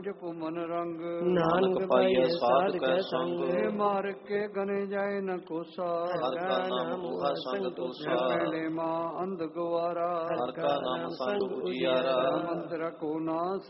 ਜਪੁ ਮਨ ਰੰਗ। ਨਾਨਕ ਪਾਈਐ ਸਾਧ ਕੈ ਸੰਗ। ਇਹ ਮਾਰ ਕੇ ਗਨੇ ਜਾਏ ਨ ਕੋਸਾ। ਹਰਿ ਕਾ ਨਾਮ ਊਹਾ ਸੰਗ ਤੋਸਾ। ਮੇਰੇ ਮਾਂ ਅੰਧ ਗਵਾਰਾ। ਹਰਿ ਕਾ ਨਾਮ ਸੰਗ ਉਜਿਆਰਾ। ਮੰਤਰ ਕੋ ਨਾਸ